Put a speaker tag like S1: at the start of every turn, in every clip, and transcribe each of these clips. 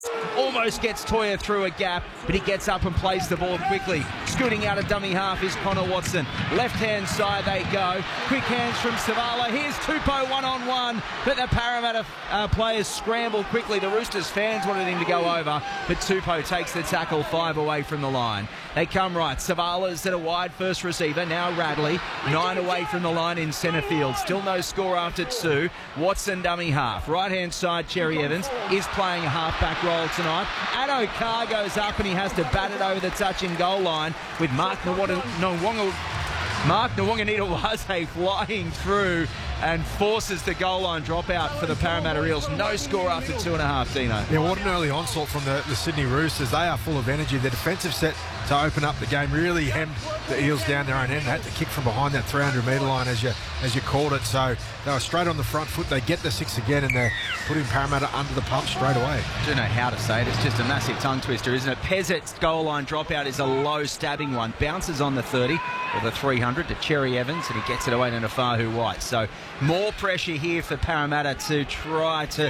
S1: Almost gets Toya through a gap, but he gets up and plays the ball quickly. Scooting out of dummy half is Connor Watson. Left-hand side they go. Quick hands from Savala. Here's Tupou one-on-one, but the Parramatta players scramble quickly. The Roosters fans wanted him to go over, but Tupou takes the tackle 5 away from the line. They come right. Savala's at a wide first receiver. Now Radley, 9 away from the line in centre field. Still no score after 2. Watson dummy half. Right-hand side, Cherry Evans is playing a half-back role tonight. Addo Carr goes up and he has to bat it over the touch-in goal line with Mark Nawaqanitawase flying through and forces the goal line dropout for the Parramatta Eels. No score after 2.5, Dino.
S2: Yeah, what an early onslaught from the Sydney Roosters. They are full of energy. Their defensive set to open up the game really hemmed the Eels down their own end. They had to kick from behind that 300-metre line, as you called it. So they were straight on the front foot. They get the 6 again, and they're putting Parramatta under the pump straight away.
S1: I don't know how to say it. It's just a massive tongue twister, isn't it? Pezzet's goal line dropout is a low stabbing one. Bounces on the 30 or the 300 to Cherry Evans, and he gets it away to Nafahu White. So more pressure here for Parramatta to try to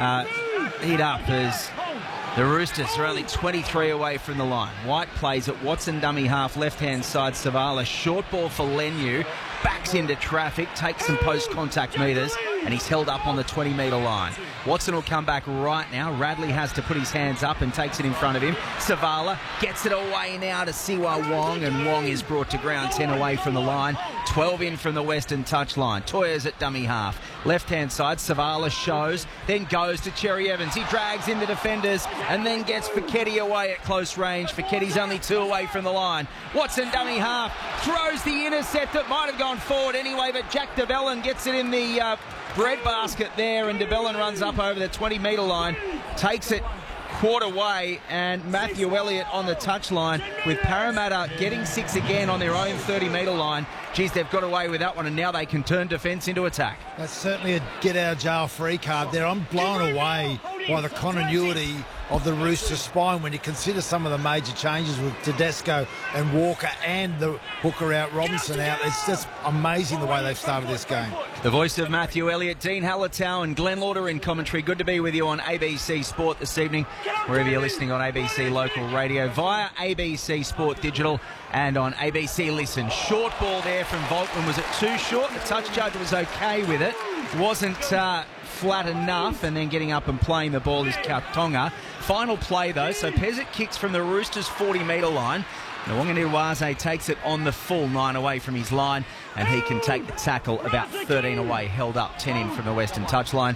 S1: heat up as the Roosters are only 23 away from the line. White plays at Watson dummy half, left-hand side Savala. Short ball for Leniu. Backs into traffic, takes some post-contact metres, and he's held up on the 20-metre line. Watson will come back right now. Radley has to put his hands up and takes it in front of him. Savala gets it away now to Siwa Wong, and Wong is brought to ground 10 away from the line. 12 in from the western touchline. Toya's at dummy half. Left-hand side, Savala shows, then goes to Cherry Evans. He drags in the defenders and then gets Fiketti away at close range. Fiketti's only 2 away from the line. Watson dummy half, throws the intercept that might have gone forward anyway, but Jack de Belin gets it in the breadbasket there, and de Belin runs up over the 20-metre line, takes it quarter way, and Matthew Elliott on the touchline with Parramatta getting 6 again on their own 30-metre line. Geez, they've got away with that one, and now they can turn defence into attack.
S3: That's certainly a get-out-of-jail-free card there. I'm blown away by the continuity of the Roosters spine when you consider some of the major changes with Tedesco and Walker and the hooker out, Robinson out. It's just amazing the way they've started this game.
S1: The voice of Matthew Elliott, Dean Hallertau and Glenn Lauder in commentary. Good to be with you on ABC Sport this evening, wherever you're listening on ABC Local Radio, via ABC Sport Digital and on ABC Listen. Short ball there from Volkman. Was it too short? The touch judge was okay with it. Wasn't flat enough, and then getting up and playing the ball is Kautonga. Final play though, so Pezzett kicks from the Roosters 40-metre line. Nawaqanitawase takes it on the full 9 away from his line, and he can take the tackle about 13 away, held up 10 in from the western touchline.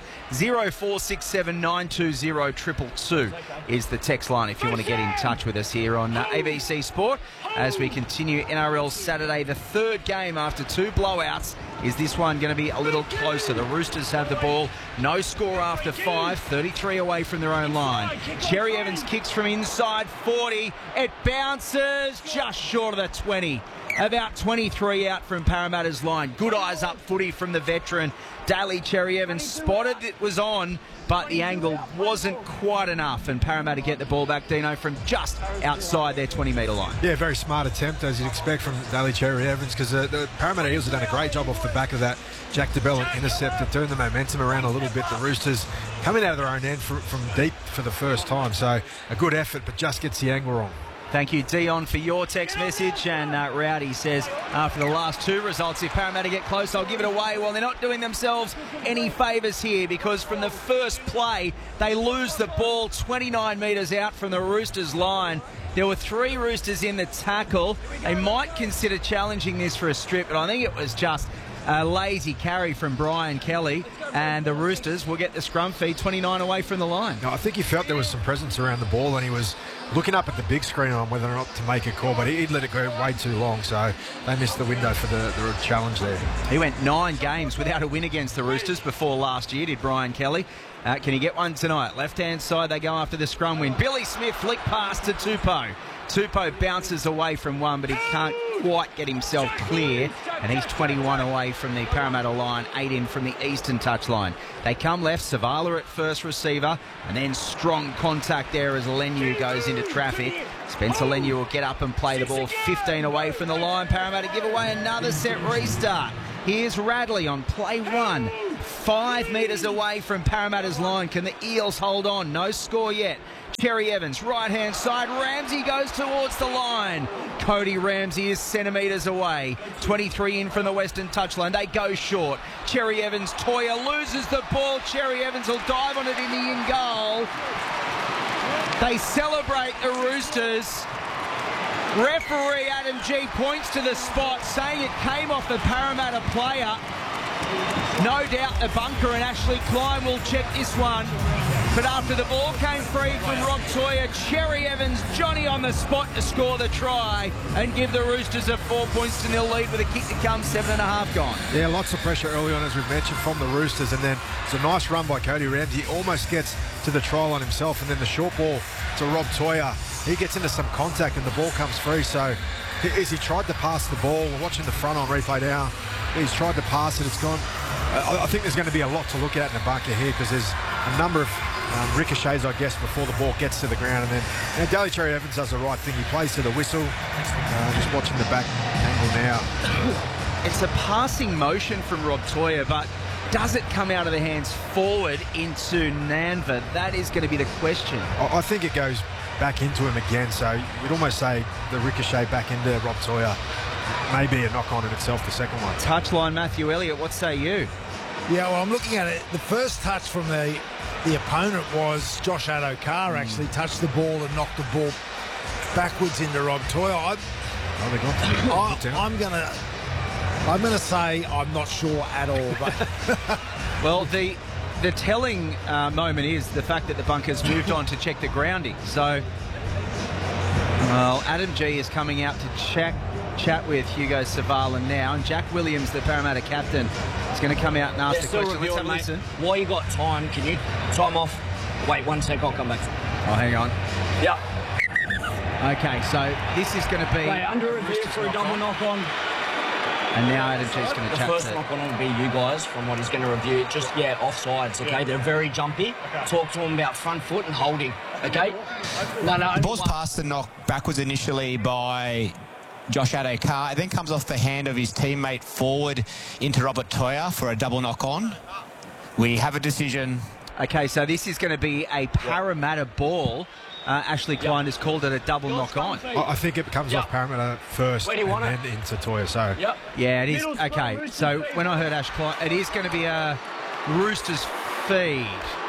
S1: 0467 920 222 is the text line if you want to get in touch with us here on ABC Sport as we continue NRL Saturday. The third game after 2 blowouts. Is this one going to be a little closer? The Roosters have the ball. No score after 5. 33 away from their own line. Cherry Evans kicks from inside 40. It bounces just short of the 20. About 23 out from Parramatta's line. Good eyes up footy from the veteran. Daly Cherry Evans spotted it was on, but the angle wasn't quite enough, and Parramatta get the ball back, Dino, from just outside their 20-metre line.
S2: Yeah, very smart attempt, as you'd expect from Daly Cherry Evans, because the Parramatta Eels have done a great job off the back of that Jack de Belin intercept to turn the momentum around a little bit. The Roosters coming out of their own end from deep for the first time, so a good effort, but just gets the angle wrong.
S1: Thank you, Dion, for your text message. And Rowdy says, after the last 2 results, if Parramatta get close, I'll give it away. Well, they're not doing themselves any favours here, because from the first play, they lose the ball 29 metres out from the Roosters' line. There were 3 Roosters in the tackle. They might consider challenging this for a strip, but I think it was just a lazy carry from Brian Kelly, and the Roosters will get the scrum feed 29 away from the line.
S2: No, I think he felt there was some presence around the ball, and he was looking up at the big screen on whether or not to make a call, but he'd let it go way too long, so they missed the window for the challenge there.
S1: He went 9 games without a win against the Roosters before last year, did Brian Kelly. Can he get one tonight? Left-hand side, they go after the scrum win. Billy Smith flick pass to Tupou. Tupou bounces away from one, but he can't quite get himself clear, and he's 21 away from the Parramatta line, 8 in from the eastern touchline. They come left, Savala at first receiver, and then strong contact there as Leniu goes into traffic. Spencer Leniu will get up and play the ball 15 away from the line. Parramatta give away another set restart. Here's Radley on play 1. 5 metres away from Parramatta's line. Can the Eels hold on? No score yet. Cherry Evans, right-hand side. Ramsey goes towards the line. Cody Ramsey is centimetres away. 23 in from the Western touchline. They go short. Cherry Evans, Toya loses the ball. Cherry Evans will dive on it in the in-goal. They celebrate the Roosters. Referee Adam G points to the spot, saying it came off the Parramatta player. No doubt the bunker and Ashley Klein will check this one. But after the ball came free from Rob Toya, Cherry Evans, Johnny on the spot to score the try and give the Roosters a 4-0 lead with a kick to come, 7.5 gone.
S2: Yeah, lots of pressure early on, as we've mentioned, from the Roosters. And then it's a nice run by Cody Ramsey. He almost gets to the try line himself. And then the short ball to Rob Toya. He gets into some contact and the ball comes free. So as he tried to pass the ball, we're watching the front on replay now. He's tried to pass it. It's gone. I think there's going to be a lot to look at in the bunker here, because there's a number of ricochets, I guess, before the ball gets to the ground. And then Daly Cherry Evans does the right thing. He plays to the whistle. Just watching the back angle now.
S1: It's a passing motion from Rob Toya, but does it come out of the hands forward into Nanva? That is going to be the question.
S2: I think it goes back into him again, so you'd almost say the ricochet back into Rob Toya may be a knock-on in itself, the second one.
S1: Touchline, Matthew Elliott, what say you?
S3: Yeah, well, I'm looking at it. The first touch from the opponent was Josh Addo-Carr actually touched the ball and knocked the ball backwards into Rob Toya. I'm gonna say I'm not sure at all. But
S1: well, the telling moment is the fact that the bunkers moved on to check the grounding. So, well, Adam G is coming out to chat with Hugo Savalan now, and Jack Williams, the Parramatta captain, is going to come out and ask the question. Let's have a listen.
S4: While you got time, can you time off? Wait 1 sec, I'll come back.
S1: Oh, hang on.
S4: Yeah.
S1: Okay, so this is going to be...
S4: Wait, under review for a double knock-on.
S1: And now Adam G's going to chat.
S4: The first knock-on will be you guys, from what he's going to review. Just, offsides, okay? Yeah. They're very jumpy. Okay. Talk to him about front foot and holding, okay? No.
S5: The ball's passed the knock backwards initially by Josh Addo-Carr. It then comes off the hand of his teammate forward into Robert Toya for a double knock-on. We have a decision.
S1: Okay, so this is going to be a Parramatta ball. Ashley Klein has called it a double knock-on.
S2: I think it comes off Parramatta first and then into Toya. So
S1: yeah, it is. Okay, so when I heard Ash Klein, it is going to be a Roosters feed.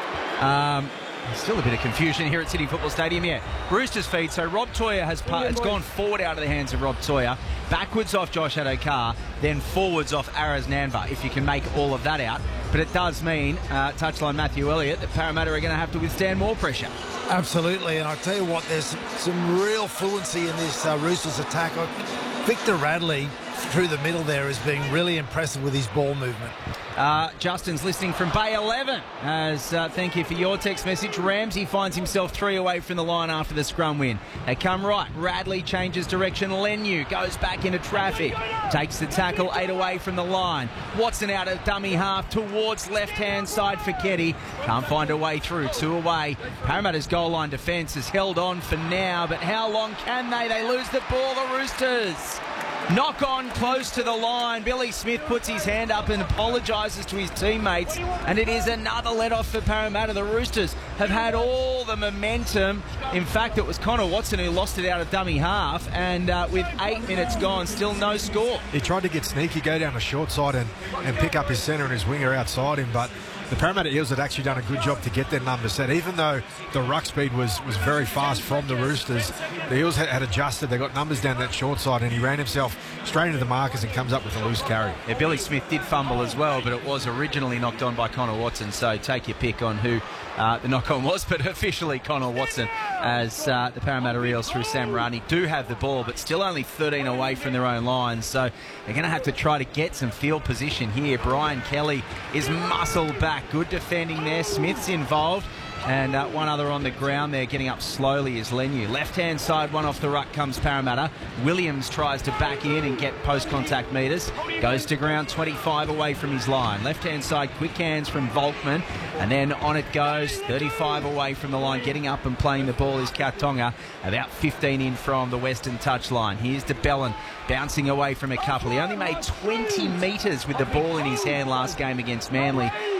S1: Still a bit of confusion here at Sydney Football Stadium. Yeah, Roosters feed. So Rob Toya has gone forward out of the hands of Rob Toya, backwards off Josh Addo-Carr, then forwards off Araz Nanva, if you can make all of that out. But it does mean, touchline Matthew Elliott, that Parramatta are going to have to withstand more pressure.
S3: Absolutely, and I tell you what, there's some real fluency in this Roosters attack. Victor Radley through the middle there is being really impressive with his ball movement.
S1: Justin's listening from Bay 11 as thank you for your text message. Ramsey finds himself 3 away from the line after the scrum win. They come right. Radley changes direction. Leniu goes back into traffic. Takes the tackle 8 away from the line. Watson out of dummy half towards left-hand side for Keddy. Can't find a way through. 2 away. Parramatta's goal line defence is held on for now, but how long can they? They lose the ball, the Roosters. Knock on close to the line. Billy Smith puts his hand up and apologises to his teammates, and it is another let-off for Parramatta. The Roosters have had all the momentum. In fact, it was Connor Watson who lost it out of dummy half, and with 8 minutes gone, still no score.
S2: He tried to get sneaky, go down the short side and pick up his centre and his winger outside him, but the Parramatta Eels had actually done a good job to get their number set. Even though the ruck speed was very fast from the Roosters, the Eels had adjusted. They got numbers down that short side, and he ran himself straight into the markers and comes up with a loose carry.
S1: Yeah, Billy Smith did fumble as well, but it was originally knocked on by Connor Watson, so take your pick on who the knock-on was, but officially Connor Watson, as the Parramatta Eels through Sam Rani do have the ball, but still only 13 away from their own lines, so they're going to have to try to get some field position here. Brian Kelly is muscled back. Good defending there. Smith's involved. And one other on the ground there, getting up slowly, is Leniu. Left-hand side, one off the ruck comes Parramatta. Williams tries to back in and get post-contact metres. Goes to ground 25 away from his line. Left-hand side, quick hands from Volkman. And then on it goes, 35 away from the line. Getting up and playing the ball is Kautonga. About 15 in from the Western touchline. Here's de Belin, bouncing away from a couple. He only made 20 metres with the ball in his hand last game against Manly.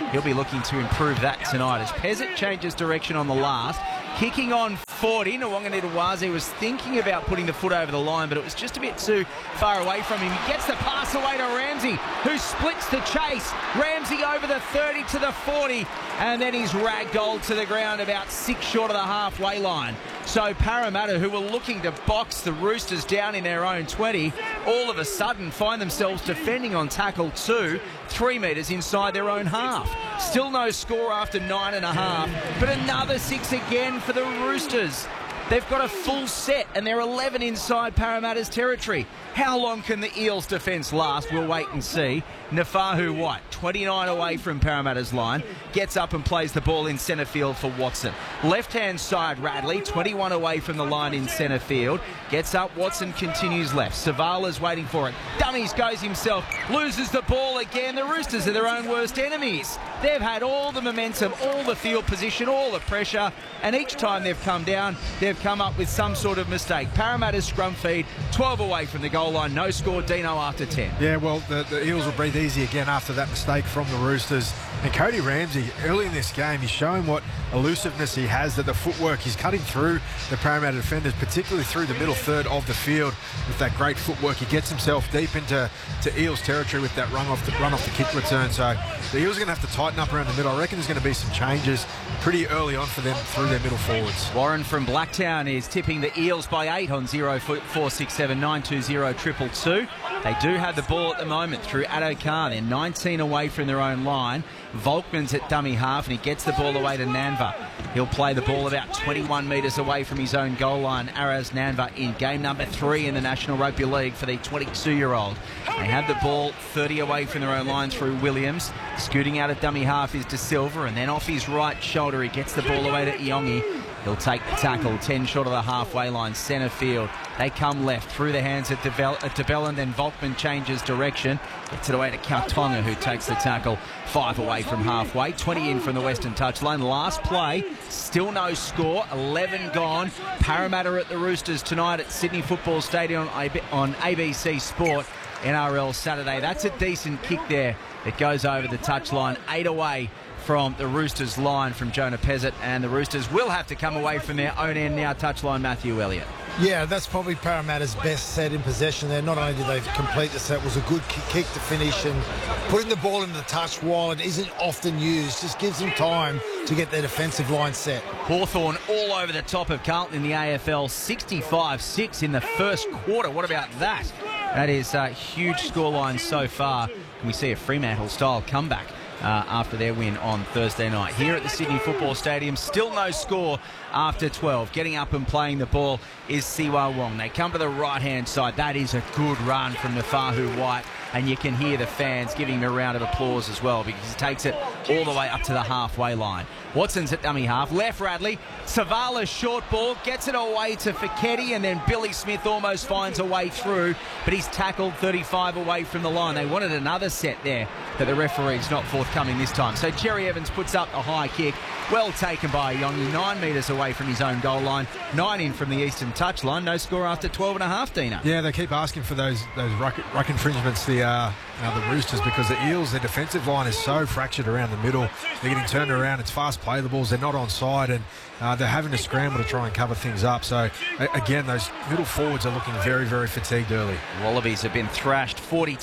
S1: he'll be looking to improve that tonight as Pezzett changes direction on the last. Kicking on 40, Nawaqanitawase was thinking about putting the foot over the line, but it was just a bit too far away from him. He gets the pass away to Ramsey, who splits the chase. Ramsey over the 30 to the 40, and then he's ragdolled to the ground about 6 short of the halfway line. So Parramatta, who were looking to box the Roosters down in their own 20, all of a sudden find themselves defending on tackle 2, 3 metres inside their own half. Still no score after 9.5, but another 6 again for the Roosters. They've got a full set and they're 11 inside Parramatta's territory. How long can the Eels' defence last? We'll wait and see. Nafahu White, 29 away from Parramatta's line, gets up and plays the ball in centre field for Watson. Left-hand side, Radley, 21 away from the line in centre field. Gets up, Watson continues left. Savala's waiting for it. Dummies goes himself, loses the ball again. The Roosters are their own worst enemies. They've had all the momentum, all the field position, all the pressure, and each time they've come down, they've come up with some sort of mistake. Parramatta's scrum feed, 12 away from the goal line, no score, Dino after 10.
S2: Yeah, well, the Eels will breathe easy again after that mistake from the Roosters. And Cody Ramsey, early in this game, he's showing what elusiveness he has, that the footwork, he's cutting through the Parramatta defenders, particularly through the middle third of the field with that great footwork. He gets himself deep into Eels territory with that run off the kick return. So the Eels are going to have to tighten up around the middle. I reckon there's going to be some changes pretty early on for them through their middle forwards.
S1: Warren from Blacktown is tipping the Eels by 8 on 0467 920 222. They do have the ball at the moment through Addo Khan. They're 19 away from their own line. Volkman's at dummy half and he gets the ball away to Nanva. He'll play the ball about 21 metres away from his own goal line. Araz Nanva in game number 3 in the National Rugby League for the 22-year-old. They have the ball 30 away from their own line through Williams. Scooting out at dummy half is De Silva, and then off his right shoulder he gets the ball away to Iongi. He'll take the tackle 10 short of the halfway line, centre field. They come left through the hands at DeBell, and then Volkman changes direction. Gets it away to Kautonga, who takes the tackle 5 away from halfway. 20 in from the western touchline. Last play, still no score, 11 gone. Parramatta at the Roosters tonight at Sydney Football Stadium on ABC Sport. NRL Saturday. That's a decent kick there. It goes over the touchline, 8 away from the Roosters line from Jonah Pezzett, and the Roosters will have to come away from their own end now. Touchline, Matthew Elliott.
S3: Yeah, that's probably Parramatta's best set in possession there. Not only did they complete the set, it was a good kick to finish, and putting the ball into the touch while it isn't often used just gives them time to get their defensive line set.
S1: Hawthorn all over the top of Carlton in the AFL, 65-6 in the first quarter. What about that? That is a huge scoreline so far. Can we see a Fremantle-style comeback after their win on Thursday night? Here at the Sydney Football Stadium, still no score after 12. Getting up and playing the ball is Siwa Wong. They come to the right-hand side. That is a good run from Nafahu White, and you can hear the fans giving him a round of applause as well because he takes it all the way up to the halfway line. Watson's at dummy half. Left Radley. Savala's short ball. Gets it away to Fiketti, and then Billy Smith almost finds a way through, but he's tackled 35 away from the line. They wanted another set there, but the referee's not forthcoming this time. So Cherry Evans puts up a high kick. Well taken by Iongi, 9 metres away from his own goal line. 9 in from the eastern touchline. No score after 12.5, Dino.
S2: Yeah, they keep asking for those ruck infringements, the Roosters, because the Eels, their defensive line is so fractured around the middle. They're getting turned around. It's fast play the balls. They're not onside, and they're having to scramble to try and cover things up. So, again, those middle forwards are looking very, very fatigued early.
S1: Wallabies have been thrashed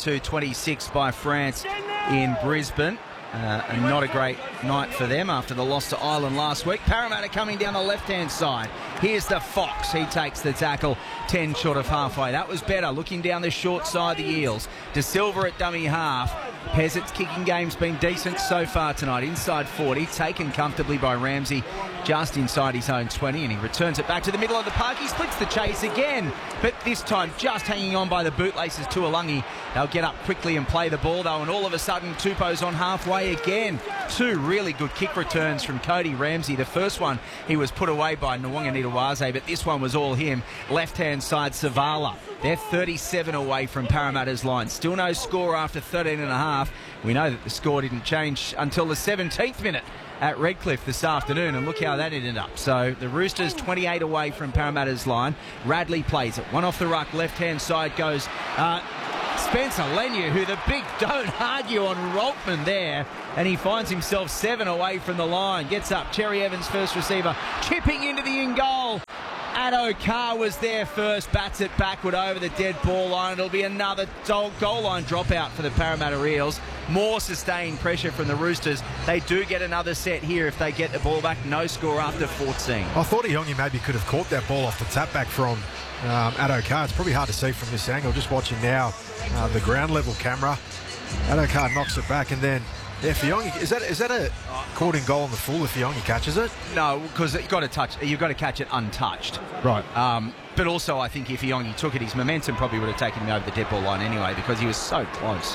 S1: 42-26 by France in Brisbane. And not a great night for them after the loss to Ireland last week. Parramatta coming down the left-hand side. Here's the Fox. He takes the tackle 10 short of halfway. That was better. Looking down the short side, the Eels. De Silva at dummy half. Pezzett's kicking game's been decent so far tonight. Inside 40, taken comfortably by Ramsey just inside his own 20, and he returns it back to the middle of the park. He splits the chase again, but this time just hanging on by the bootlaces to Tuolungi. They'll get up quickly and play the ball though, and all of a sudden Tupou's on halfway again. 2 really good kick returns from Cody Ramsey. The first one he was put away by Nawaqanitawase, but this one was all him. Left-hand side, Savala. They're 37 away from Parramatta's line. Still no score after 13.5. We know that the score didn't change until the 17th minute at Redcliffe this afternoon, and look how that ended up. So the Roosters 28 away from Parramatta's line. Radley plays it. One off the ruck, left-hand side goes Spencer Leniu, who the big don't argue on Roltman there, and he finds himself 7 away from the line. Gets up, Cherry Evans, first receiver, chipping into the in-goal. Addo-Carr was there first, bats it backward over the dead ball line. It'll be another goal line dropout for the Parramatta Eels. More sustained pressure from the Roosters. They do get another set here if they get the ball back. No score after 14.
S2: I thought Iongi maybe could have caught that ball off the tap back from Addo-Carr. It's probably hard to see from this angle. Just watching now the ground level camera. Addo-Carr knocks it back, and then Iongi, is that a caught in goal on the full if Iongi catches it?
S1: No, because you've got to catch it untouched.
S2: Right.
S1: But also, I think if Iongi took it, his momentum probably would have taken him over the dead ball line anyway, because he was so close.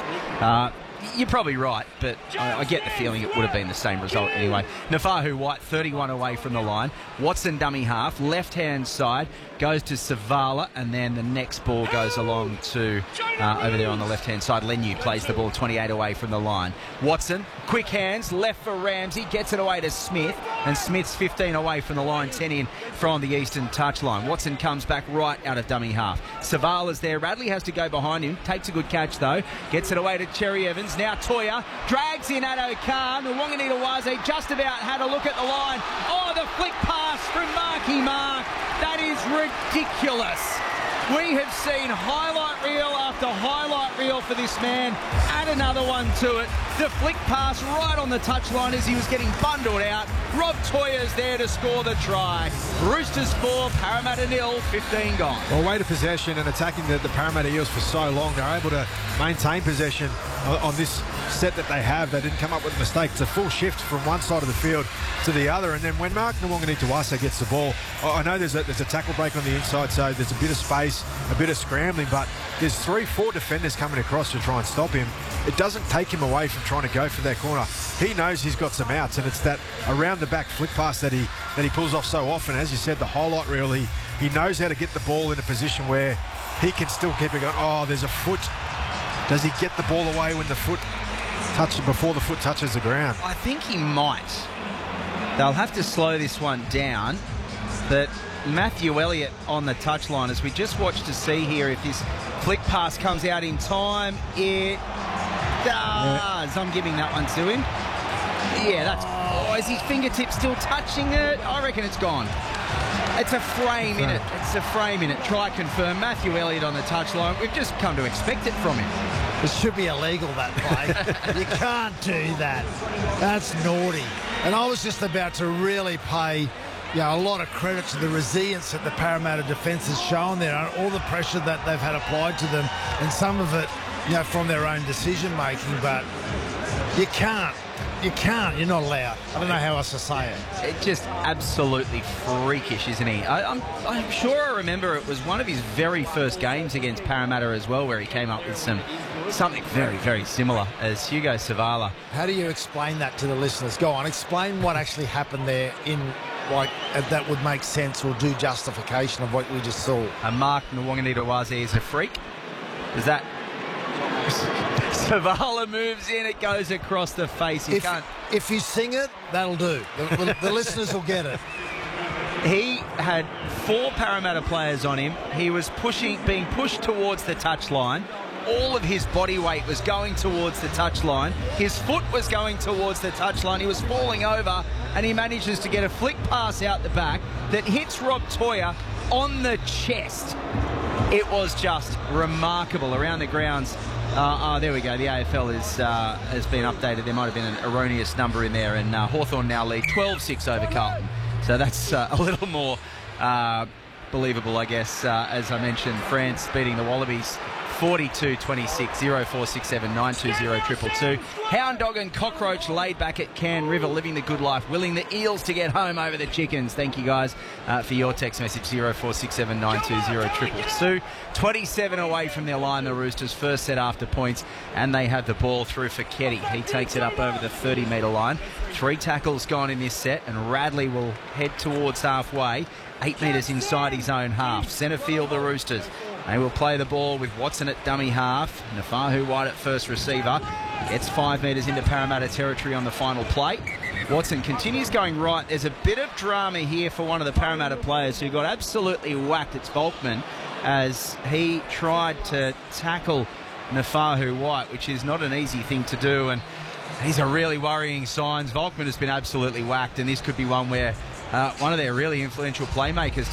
S1: You're probably right, but I get the feeling it would have been the same result anyway. Nafahu White, 31 away from the line. Watson dummy half, left-hand side, goes to Savala, and then the next ball goes along to over there on the left-hand side. Leniu plays the ball 28 away from the line. Watson, quick hands, left for Ramsey, gets it away to Smith, and Smith's 15 away from the line, 10 in from the eastern touchline. Watson comes back right out of dummy half. Savala's there. Radley has to go behind him. Takes a good catch, though. Gets it away to Cherry Evans. Now Toya drags in Addo-Carr. Nwonganitawase just about had a look at the line. Oh, the flick pass from Marky Mark. That is ridiculous. We have seen highlight reel after highlight reel for this man. Add another one to it. The flick pass right on the touchline as he was getting bundled out. Rob Toya's there to score the try. Roosters 4, Parramatta 0, 15 gone.
S2: Well, weight of possession and attacking the Parramatta Eels for so long, they're able to maintain possession on this set that they have. They didn't come up with a mistake. It's a full shift from one side of the field to the other, and then when Mark Nwonganitawase gets the ball, I know there's a tackle break on the inside, so there's a bit of space, a bit of scrambling, but there's 3-4 defenders coming across to try and stop him. It doesn't take him away from trying to go for that corner. He knows he's got some outs, and it's that around the back flick pass that he pulls off so often. As you said, the highlight reel, he knows how to get the ball in a position where he can still keep it going. Oh, there's a foot. Does he get the ball away when the foot before the foot touches the ground?
S1: I think he might. They'll have to slow this one down, but Matthew Elliott on the touchline, as we just watched to see here if this flick pass comes out in time. It does. I'm giving that one to him. Yeah, that's... Oh, is his fingertip still touching it? I reckon it's gone. It's a frame in it. It's a frame in it. Try confirm. Matthew Elliott on the touchline. We've just come to expect it from him.
S3: It should be illegal, that play. You can't do that. That's naughty. And I was just about to really pay a lot of credit to the resilience that the Parramatta defence has shown there, and all the pressure that they've had applied to them, and some of it, from their own decision-making, but you can't. You're not allowed. I don't know how else to say it.
S1: It's just absolutely freakish, isn't he? I'm sure I remember it was one of his very first games against Parramatta as well, where he came up with something very, very similar as Hugo Savala.
S3: How do you explain that to the listeners? Go on, explain what actually happened there that would make sense or do justification of what we just saw.
S1: Mark Nwonganitawase is a freak. Is that... Savala moves in, it goes across the face.
S3: If you sing it, that'll do. The listeners will get it.
S1: He had 4 Parramatta players on him. He was being pushed towards the touchline. All of his body weight was going towards the touchline. His foot was going towards the touchline. He was falling over, and he manages to get a flick pass out the back that hits Rob Toya on the chest. It was just remarkable around the grounds. There we go. The AFL has been updated. There might have been an erroneous number in there, and Hawthorn now lead 12-6 over Carlton. So that's a little more believable, I guess. As I mentioned, France beating the Wallabies 42-26, 0467 920 222. Hound Dog and Cockroach laid back at Can River, living the good life, willing the Eels to get home over the Chickens. Thank you guys for your text message, 0467 920 222. 27 away from their line, the Roosters, first set after points, and they have the ball through for Ketty. He takes it up over the 30-metre line. 3 tackles gone in this set, and Radley will head towards halfway, 8 metres inside his own half. Centre field, the Roosters. They will play the ball with Watson at dummy half. Nafahu White at first receiver. Gets 5 metres into Parramatta territory on the final play. Watson continues going right. There's a bit of drama here for one of the Parramatta players who got absolutely whacked. It's Volkman, as he tried to tackle Nafahu White, which is not an easy thing to do, and these are really worrying signs. Volkman has been absolutely whacked, and this could be one where one of their really influential playmakers